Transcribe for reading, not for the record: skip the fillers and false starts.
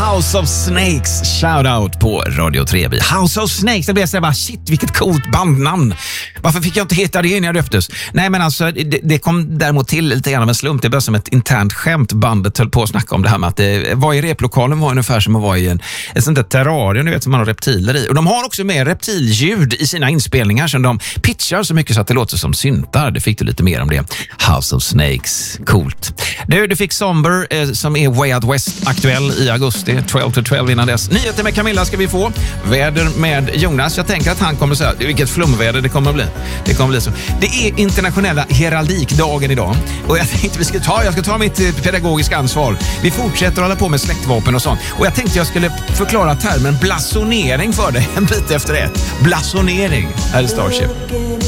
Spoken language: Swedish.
House of Snakes, shoutout på Radio 3. House of Snakes, det blev så bara shit, vilket coolt bandnamn. Varför fick jag inte heta det när jag döptes? Nej, men alltså det kom däremot till lite grann av en slump. Det började som ett internt skämt. Bandet höll på att snacka om det här med att det var i replokalen var ungefär som att vara i ett sånt där terrarium, du vet, som man har reptiler i. Och de har också med reptilljud i sina inspelningar som de pitchar så mycket så att det låter som syntar. Det fick du lite mer om det. House of Snakes, coolt. Du fick Somber som är Way Out West aktuell i augusti, 12 to 12 innan dess. Nyheter med Camilla ska vi få. Väder med Jonas. Jag tänker att han kommer säga vilket flumväder det kommer att bli. Det kommer bli så. Det är internationella heraldikdagen idag. Och jag tänkte jag ska ta mitt pedagogiska ansvar. Vi fortsätter hålla på med släktvapen och sånt. Och jag tänkte jag skulle förklara termen blasonering för dig en bit efter ett. Blasonering här i Starship.